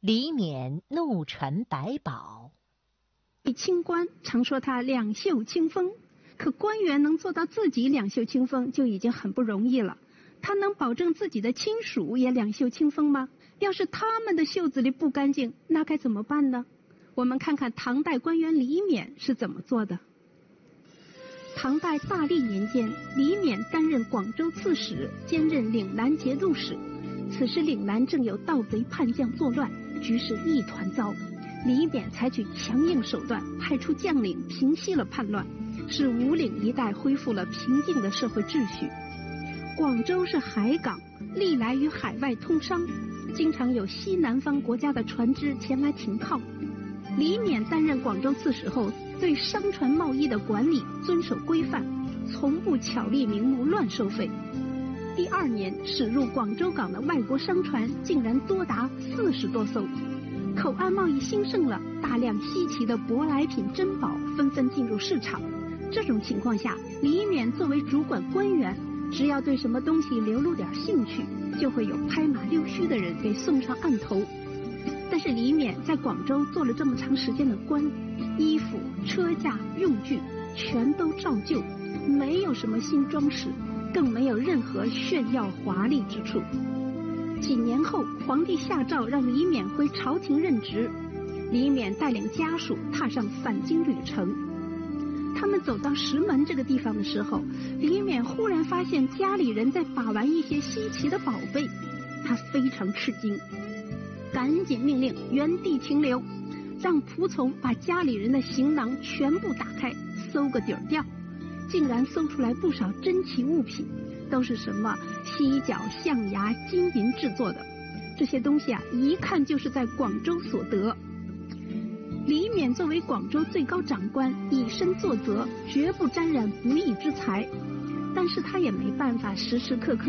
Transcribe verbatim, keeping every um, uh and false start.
李勉怒沉百宝。 清官常说他两袖清风，可官员能做到自己两袖清风就已经很不容易了，他能保证自己的亲属也两袖清风吗？要是他们的袖子里不干净，那该怎么办呢？我们看看唐代官员李勉是怎么做的。唐代大历年间，李勉担任广州刺史，兼任岭南节度使。此时岭南正有盗贼叛将作乱，局势一团糟。李勉采取强硬手段，派出将领平息了叛乱，使五岭一带恢复了平静的社会秩序。广州是海港，历来与海外通商，经常有西南方国家的船只前来停靠。李勉担任广州刺史后，对商船贸易的管理遵守规范，从不巧立名目乱收费。第二年，驶入广州港的外国商船竟然多达四十多艘。口岸贸易兴盛了，大量稀奇的舶来品珍宝纷纷进入市场。这种情况下，李勉作为主管官员，只要对什么东西流露点兴趣，就会有拍马溜须的人给送上案头。但是李勉在广州做了这么长时间的官，衣服、车架、用具全都照旧，没有什么新装饰，更没有任何炫耀华丽之处。几年后，皇帝下诏让李勉回朝廷任职，李勉带领家属踏上返京旅程。他们走到石门这个地方的时候，李勉忽然发现家里人在把玩一些稀奇的宝贝，他非常吃惊，赶紧命令原地停留，让仆从把家里人的行囊全部打开，搜个底儿掉，竟然搜出来不少珍奇物品，都是什么犀角、象牙、金银制作的。这些东西啊，一看就是在广州所得。李勉作为广州最高长官，以身作则，绝不沾染不义之财，但是他也没办法时时刻刻